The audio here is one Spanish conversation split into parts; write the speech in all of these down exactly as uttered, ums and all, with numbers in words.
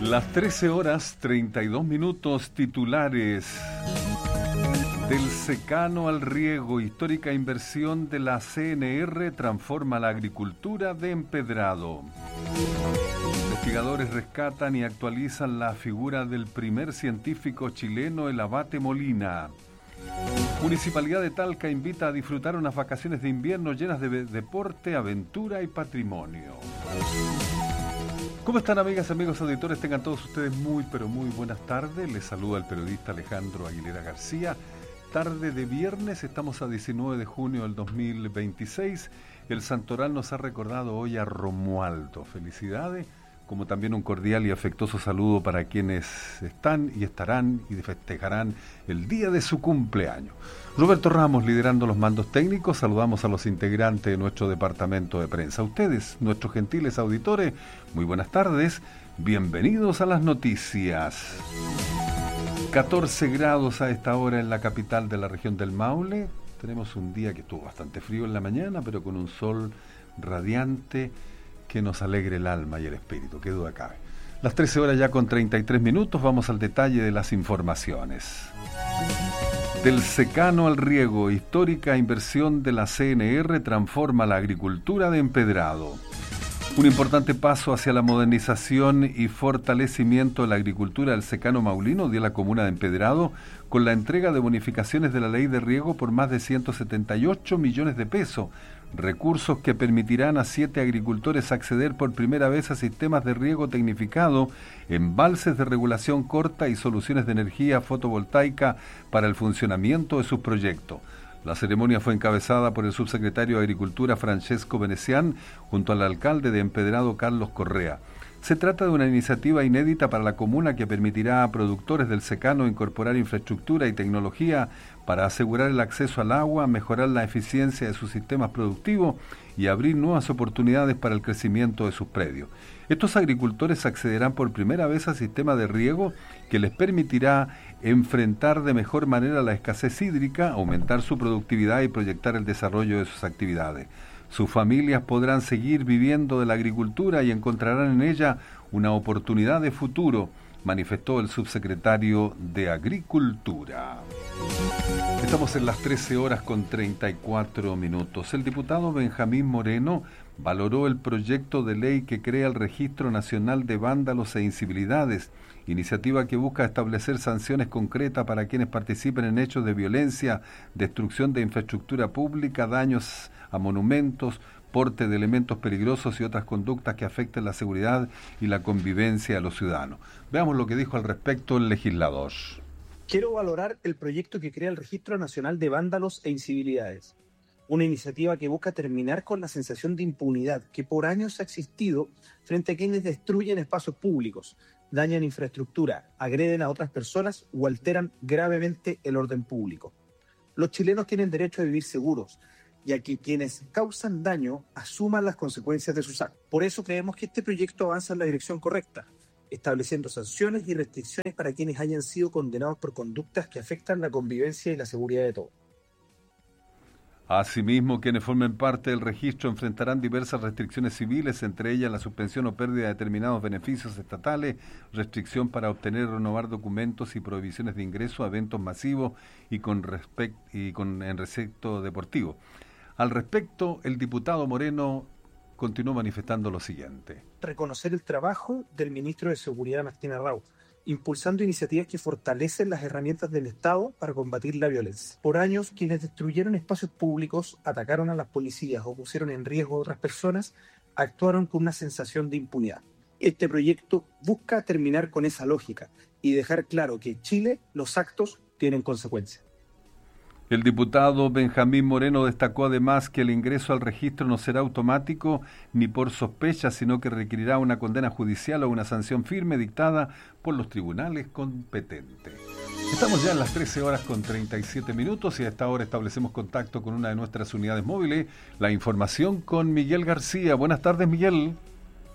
Las trece horas treinta y dos minutos, titulares. Del secano al riego, histórica inversión de la C N R transforma la agricultura de empedrado. Investigadores rescatan y actualizan la figura del primer científico chileno, el Abate Molina. Municipalidad de Talca invita a disfrutar unas vacaciones de invierno llenas de deporte, aventura y patrimonio. ¿Cómo están, amigas, amigos auditores? Tengan todos ustedes muy, pero muy buenas tardes. Les saluda el periodista Alejandro Aguilera García. Tarde de viernes, estamos a diecinueve de junio del dos mil veintiséis. El Santoral nos ha recordado hoy a Romualdo. Felicidades, como también un cordial y afectuoso saludo para quienes están y estarán y festejarán el día de su cumpleaños. Roberto Ramos liderando los mandos técnicos. Saludamos a los integrantes de nuestro departamento de prensa. A ustedes, nuestros gentiles auditores, muy buenas tardes. Bienvenidos a las noticias. catorce grados a esta hora en la capital de la región del Maule. Tenemos un día que estuvo bastante frío en la mañana, pero con un sol radiante que nos alegre el alma y el espíritu, qué duda cabe. Las trece horas ya con treinta y tres minutos, vamos al detalle de las informaciones. Del secano al riego, histórica inversión de la C N R transforma la agricultura de empedrado. Un importante paso hacia la modernización y fortalecimiento de la agricultura del secano maulino dio la comuna de Empedrado con la entrega de bonificaciones de la ley de riego por más de ciento setenta y ocho millones de pesos, recursos que permitirán a siete agricultores acceder por primera vez a sistemas de riego tecnificado, embalses de regulación corta y soluciones de energía fotovoltaica para el funcionamiento de sus proyectos. La ceremonia fue encabezada por el subsecretario de Agricultura Francesco Venecián junto al alcalde de Empedrado Carlos Correa. Se trata de una iniciativa inédita para la comuna que permitirá a productores del secano incorporar infraestructura y tecnología para asegurar el acceso al agua, mejorar la eficiencia de sus sistemas productivos y abrir nuevas oportunidades para el crecimiento de sus predios. Estos agricultores accederán por primera vez al sistema de riego que les permitirá enfrentar de mejor manera la escasez hídrica, aumentar su productividad y proyectar el desarrollo de sus actividades. Sus familias podrán seguir viviendo de la agricultura y encontrarán en ella una oportunidad de futuro, manifestó el subsecretario de Agricultura. Estamos en las trece horas con treinta y cuatro minutos. El diputado Benjamín Moreno valoró el proyecto de ley que crea el Registro Nacional de Vándalos e Incivilidades, iniciativa que busca establecer sanciones concretas para quienes participen en hechos de violencia, destrucción de infraestructura pública, daños a monumentos, porte de elementos peligrosos y otras conductas que afecten la seguridad y la convivencia de los ciudadanos. Veamos lo que dijo al respecto el legislador. Quiero valorar el proyecto que crea el Registro Nacional de Vándalos e Incivilidades, una iniciativa que busca terminar con la sensación de impunidad que por años ha existido frente a quienes destruyen espacios públicos, dañan infraestructura, agreden a otras personas o alteran gravemente el orden público. Los chilenos tienen derecho a vivir seguros y a que quienes causan daño asuman las consecuencias de sus actos. Por eso creemos que este proyecto avanza en la dirección correcta, estableciendo sanciones y restricciones para quienes hayan sido condenados por conductas que afectan la convivencia y la seguridad de todos. Asimismo, quienes formen parte del registro enfrentarán diversas restricciones civiles, entre ellas la suspensión o pérdida de determinados beneficios estatales, restricción para obtener o renovar documentos y prohibiciones de ingreso a eventos masivos y con respect- y con en recinto deportivo. Al respecto, el diputado Moreno continuó manifestando lo siguiente. Reconocer el trabajo del ministro de Seguridad, Martín Arrau, impulsando iniciativas que fortalecen las herramientas del Estado para combatir la violencia. Por años, quienes destruyeron espacios públicos, atacaron a las policías o pusieron en riesgo a otras personas, actuaron con una sensación de impunidad. Este proyecto busca terminar con esa lógica y dejar claro que en Chile los actos tienen consecuencias. El diputado Benjamín Moreno destacó además que el ingreso al registro no será automático ni por sospecha, sino que requerirá una condena judicial o una sanción firme dictada por los tribunales competentes. Estamos ya en las trece horas con treinta y siete minutos y a esta hora establecemos contacto con una de nuestras unidades móviles, la información con Miguel García. Buenas tardes, Miguel.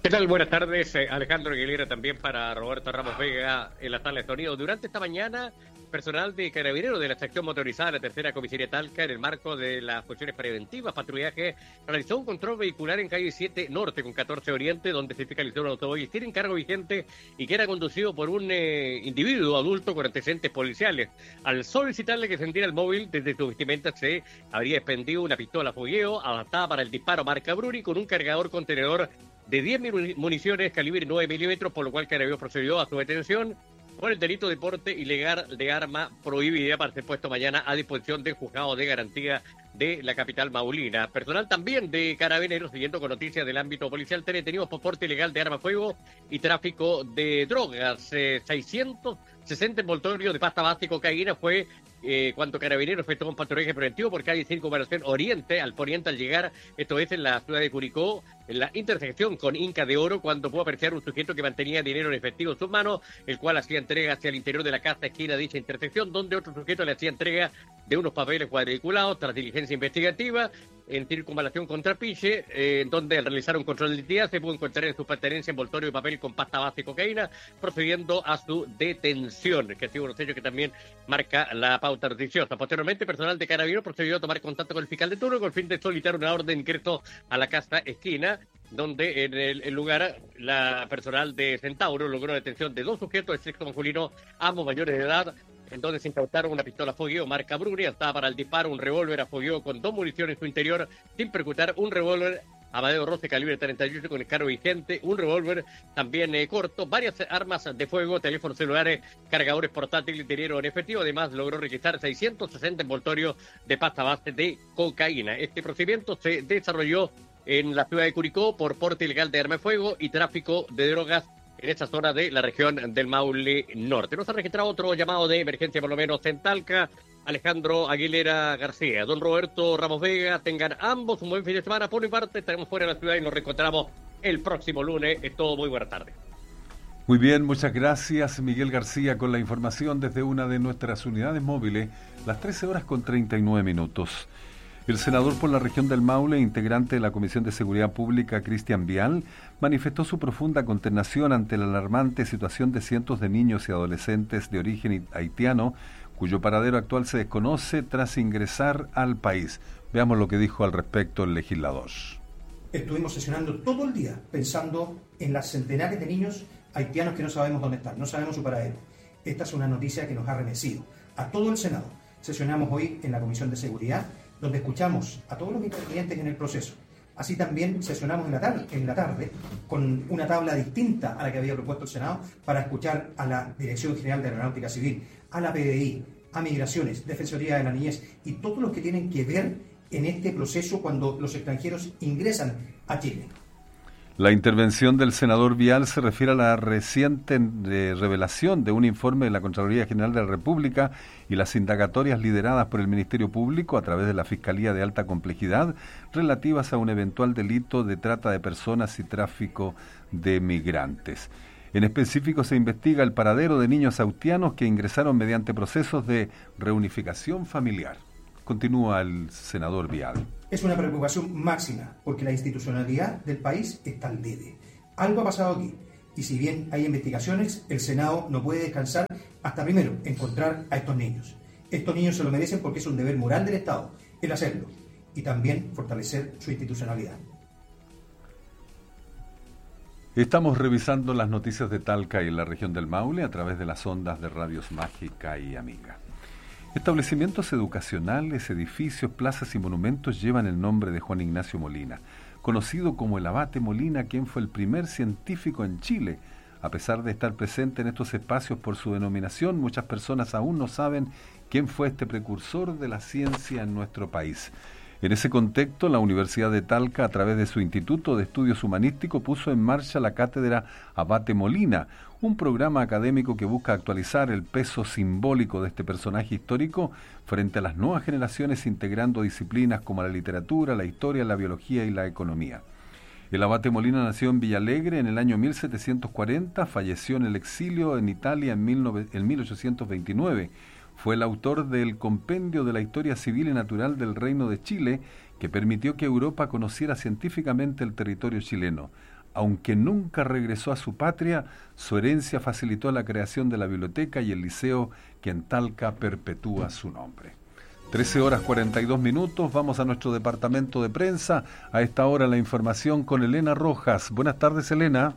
¿Qué tal? Buenas tardes, eh, Alejandro Aguilera, también para Roberto Ramos Vega en la sala de sonido. Durante esta mañana, personal de Carabineros de la sección motorizada de la tercera comisaría Talca, en el marco de las funciones preventivas, patrullaje, realizó un control vehicular en calle siete Norte con catorce Oriente, donde se fiscalizó un automóvil sin encargo vigente y que era conducido por un eh, individuo adulto con antecedentes policiales. Al solicitarle que sentiera el móvil, desde su vestimenta se habría expendido una pistola fogueo adaptada para el disparo marca Bruni con un cargador contenedor de diez municiones calibre nueve milímetros, por lo cual Carabineros procedió a su detención por el delito de porte ilegal de arma prohibida para ser puesto mañana a disposición del juzgado de garantía de la capital maulina. Personal también de Carabineros, siguiendo con noticias del ámbito policial, detenidos por porte ilegal de arma de fuego y tráfico de drogas. Eh, seiscientos sesenta envoltorios de pasta base y cocaína fue eh, cuando Carabineros efectuó un patrullaje preventivo por calle Circunvalación Oriente, al poniente al llegar, esto es en la ciudad de Curicó, en la intersección con Inca de Oro, cuando pudo apreciar un sujeto que mantenía dinero en efectivo en sus manos, el cual hacía entrega hacia el interior de la casa esquina de dicha intersección, donde otro sujeto le hacía entrega de unos papeles cuadriculados tras diligencia investigativa en circunvalación contra Piche, eh, donde al realizar un control de identidad se pudo encontrar en su pertenencia envoltorio de papel con pasta base y cocaína, procediendo a su detención, que ha sido un sello que también marca la pauta noticiosa. Posteriormente, personal de Carabineros procedió a tomar contacto con el fiscal de turno con el fin de solicitar una orden de ingreso a la casa esquina, donde en el, el lugar la personal de Centauro logró la detención de dos sujetos de sexo masculino, ambos mayores de edad, en donde se incautaron una pistola fogueo marca Bruni, estaba para el disparo, un revólver a fogueo con dos municiones en su interior, sin percutar, un revólver Amadeo Rose calibre treinta y ocho con el cargo vigente, un revólver también eh, corto, varias armas de fuego, teléfonos celulares, cargadores portátiles, dinero en efectivo. Además, logró registrar seiscientos sesenta envoltorios de pasta base de cocaína. Este procedimiento se desarrolló en la ciudad de Curicó por porte ilegal de arma de fuego y tráfico de drogas en esta zona de la región del Maule Norte. Nos ha registrado otro llamado de emergencia, por lo menos en Talca. Alejandro Aguilera García, don Roberto Ramos Vega, tengan ambos un buen fin de semana. Por mi parte, estaremos fuera de la ciudad y nos reencontramos el próximo lunes. Es todo, muy buena tarde. Muy bien, muchas gracias Miguel García con la información desde una de nuestras unidades móviles, las trece horas con treinta y nueve minutos. El senador por la región del Maule, integrante de la Comisión de Seguridad Pública, Cristian Vial, manifestó su profunda consternación ante la alarmante situación de cientos de niños y adolescentes de origen haitiano, cuyo paradero actual se desconoce tras ingresar al país. Veamos lo que dijo al respecto el legislador. Estuvimos sesionando todo el día pensando en las centenares de niños haitianos que no sabemos dónde están, no sabemos su paradero. Esta es una noticia que nos ha remecido a todo el Senado. Sesionamos hoy en la Comisión de Seguridad, donde escuchamos a todos los intervinientes en el proceso. Así también sesionamos en la, tarde, en la tarde con una tabla distinta a la que había propuesto el Senado para escuchar a la Dirección General de Aeronáutica Civil, a la P D I, a Migraciones, Defensoría de la Niñez y todos los que tienen que ver en este proceso cuando los extranjeros ingresan a Chile. La intervención del senador Vial se refiere a la reciente revelación de un informe de la Contraloría General de la República y las indagatorias lideradas por el Ministerio Público a través de la Fiscalía de Alta Complejidad relativas a un eventual delito de trata de personas y tráfico de migrantes. En específico, se investiga el paradero de niños haitianos que ingresaron mediante procesos de reunificación familiar. Continúa el senador Vial. Es una preocupación máxima porque la institucionalidad del país está al debe. Algo ha pasado aquí y si bien hay investigaciones, el Senado no puede descansar hasta primero encontrar a estos niños. Estos niños se lo merecen porque es un deber moral del Estado el hacerlo y también fortalecer su institucionalidad. Estamos revisando las noticias de Talca y la región del Maule a través de las ondas de Radios Mágica y Amiga. Establecimientos educacionales, edificios, plazas y monumentos llevan el nombre de Juan Ignacio Molina, conocido como el Abate Molina, quien fue el primer científico en Chile. A pesar de estar presente en estos espacios por su denominación, muchas personas aún no saben quién fue este precursor de la ciencia en nuestro país. En ese contexto, la Universidad de Talca, a través de su Instituto de Estudios Humanísticos, puso en marcha la cátedra Abate Molina, un programa académico que busca actualizar el peso simbólico de este personaje histórico frente a las nuevas generaciones, integrando disciplinas como la literatura, la historia, la biología y la economía. El Abate Molina nació en Villalegre en el año mil setecientos cuarenta, falleció en el exilio en Italia en mil ochocientos veintinueve. Fue el autor del Compendio de la Historia Civil y Natural del Reino de Chile, que permitió que Europa conociera científicamente el territorio chileno. Aunque nunca regresó a su patria, su herencia facilitó la creación de la biblioteca y el liceo que en Talca perpetúa su nombre. trece horas cuarenta y dos minutos, vamos a nuestro departamento de prensa. A esta hora la información con Elena Rojas. Buenas tardes, Elena.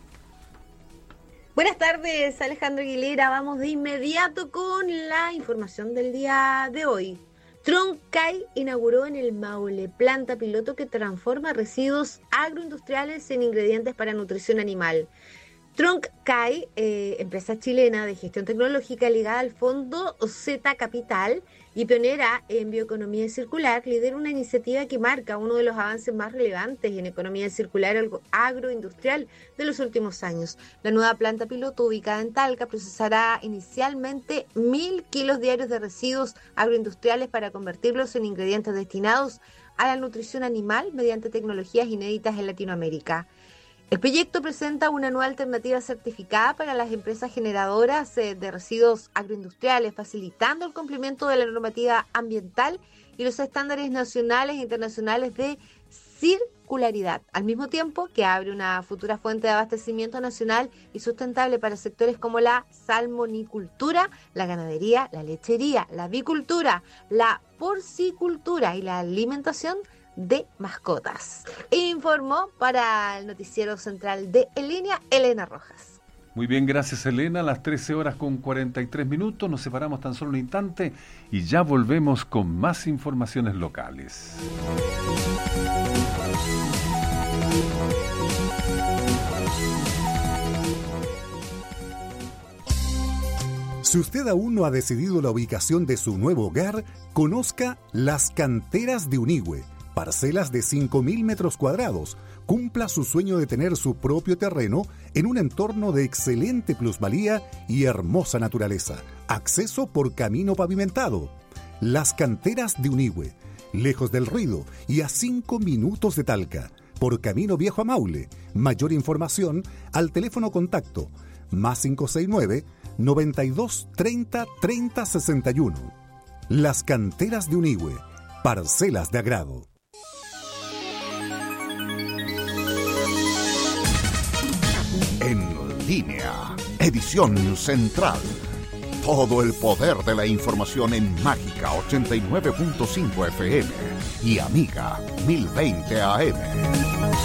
Buenas tardes, Alejandro Aguilera. Vamos de inmediato con la información del día de hoy. Troncay inauguró en el Maule planta piloto que transforma residuos agroindustriales en ingredientes para nutrición animal. Troncay, eh, empresa chilena de gestión tecnológica ligada al fondo Z Capital y pionera en bioeconomía circular, lidera una iniciativa que marca uno de los avances más relevantes en economía circular agroindustrial de los últimos años. La nueva planta piloto ubicada en Talca procesará inicialmente mil kilos diarios de residuos agroindustriales para convertirlos en ingredientes destinados a la nutrición animal mediante tecnologías inéditas en Latinoamérica. El proyecto presenta una nueva alternativa certificada para las empresas generadoras de residuos agroindustriales, facilitando el cumplimiento de la normativa ambiental y los estándares nacionales e internacionales de circularidad, al mismo tiempo que abre una futura fuente de abastecimiento nacional y sustentable para sectores como la salmonicultura, la ganadería, la lechería, la avicultura, la porcicultura y la alimentación de mascotas. Informó para el noticiero central de En Línea, Elena Rojas. Muy bien, gracias, Elena. A las trece horas con cuarenta y tres minutos, nos separamos tan solo un instante y ya volvemos con más informaciones locales. Si usted aún no ha decidido la ubicación de su nuevo hogar, conozca Las Canteras de Unigüe. Parcelas de cinco mil metros cuadrados. Cumpla su sueño de tener su propio terreno en un entorno de excelente plusvalía y hermosa naturaleza. Acceso por camino pavimentado. Las Canteras de Unigüe. Lejos del ruido y a cinco minutos de Talca. Por camino viejo a Maule. Mayor información al teléfono contacto más cinco seis nueve, noventa y dos, treinta, treinta, sesenta y uno. Las Canteras de Unigüe. Parcelas de agrado. En Línea, edición central. Todo el poder de la información en Mágica ochenta y nueve punto cinco F M y Amiga mil veinte A M.